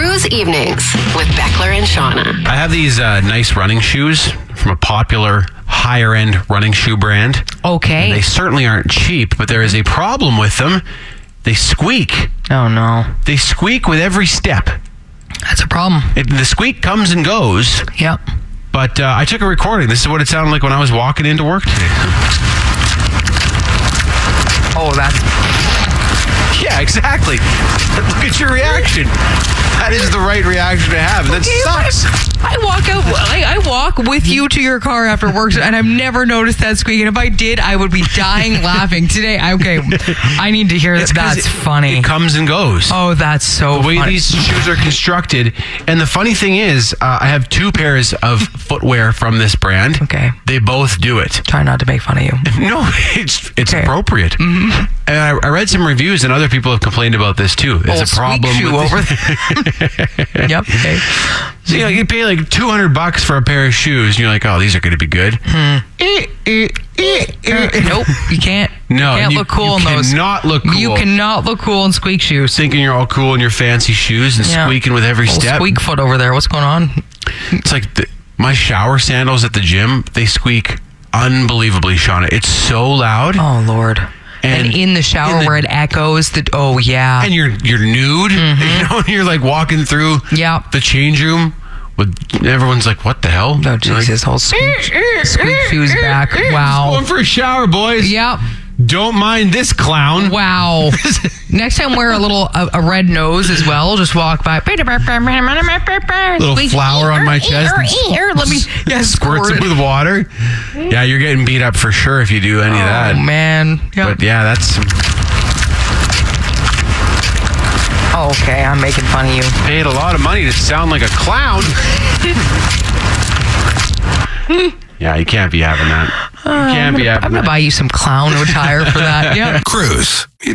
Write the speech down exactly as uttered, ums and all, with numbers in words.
Cruise Evenings with Beckler and Shauna. I have these uh, nice running shoes from a popular higher-end running shoe brand. Okay. And they certainly aren't cheap, but there is a problem with them. They squeak. Oh, no. They squeak with every step. That's a problem. It, the squeak comes and goes. Yep. But uh, I took a recording. This is what it sounded like when I was walking into work today. Oh, that's... Yeah, exactly. Look at your reaction. That is the right reaction to have. That sucks. I walk out. I, I walk with you to your car after work, and I've never noticed that squeak. And if I did, I would be dying laughing today. Okay, I need to hear that. That's it, funny. It comes and goes. Oh, that's so the way funny. these shoes are constructed. And the funny thing is, uh, I have two pairs of footwear from this brand. Okay. They both do it. Try not to make fun of you. No, it's it's Okay. appropriate. Mm-hmm. And I, I read some reviews, and other people have complained about this too. There's Oh, a problem squeak shoe with over there. Yep. Okay. So, you know, you pay like two hundred bucks for a pair of shoes, and you're like, oh, these are going to be good. Hmm. Nope, you can't. No, you can't you- look cool you in those. cannot look cool. You cannot look cool in squeak shoes. Thinking you're all cool in your fancy shoes and Yeah. squeaking with every Old step. squeak foot over there. What's going on? It's like the, my shower sandals at the gym, they squeak unbelievably, Shauna. It's so loud. Oh Lord. And, And in the shower in the- where it echoes, the oh yeah. And you're you're nude, you know, and you're like walking through Yep. the change room with everyone's like, what the hell? Oh You're like, Jesus! Whole squeak, squeak shoes back. Going Wow. for a shower, boys. Yep. Don't mind this clown. Wow. Next time, wear a little a, a red nose as well. Just walk by. Little flower on my chest. Let me yeah, Squirts squirt it with water. Yeah, you're getting beat up for sure if you do any of that. Oh man. Yep. But yeah, that's Okay, I'm making fun of you. paid a lot of money to sound like a clown. Yeah, you can't be having that. You can't be having I'm that. gonna buy you some clown attire for that. Yeah. Cruise.